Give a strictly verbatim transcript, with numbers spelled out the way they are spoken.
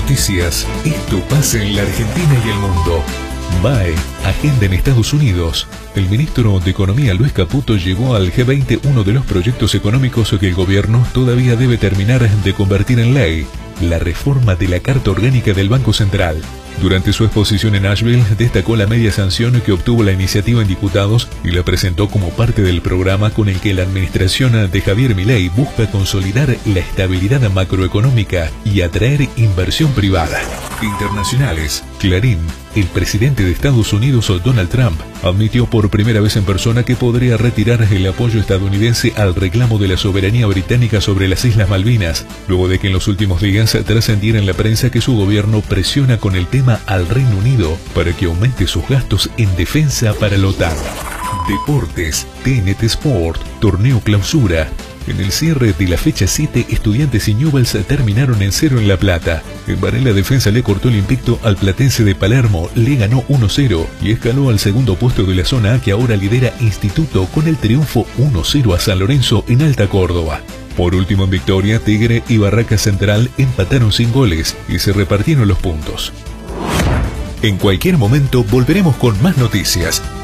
Noticias, esto pasa en la Argentina y el mundo. B A E, agenda en Estados Unidos. El ministro de Economía Luis Caputo llevó al G veinte uno de los proyectos económicos que el gobierno todavía debe terminar de convertir en ley: la reforma de la Carta Orgánica del Banco Central. Durante su exposición en Nashville, destacó la media sanción que obtuvo la iniciativa en diputados y la presentó como parte del programa con el que la administración de Javier Milei busca consolidar la estabilidad macroeconómica y atraer inversión privada. Internacionales. Clarín. El presidente de Estados Unidos, Donald Trump, admitió por primera vez en persona que podría retirar el apoyo estadounidense al reclamo de la soberanía británica sobre las Islas Malvinas, luego de que en los últimos días trascendiera en la prensa que su gobierno presiona con el tema al Reino Unido para que aumente sus gastos en defensa para la OTAN. Deportes. T N T Sport. Torneo Clausura. En el cierre de la fecha siete, Estudiantes y Newell's terminaron en cero en La Plata. En Varela Defensa le cortó el invicto al Platense de Palermo, le ganó uno cero y escaló al segundo puesto de la zona A, que ahora lidera Instituto con el triunfo uno cero a San Lorenzo en Alta Córdoba. Por último en victoria, Tigre y Barracas Central empataron sin goles y se repartieron los puntos. En cualquier momento volveremos con más noticias.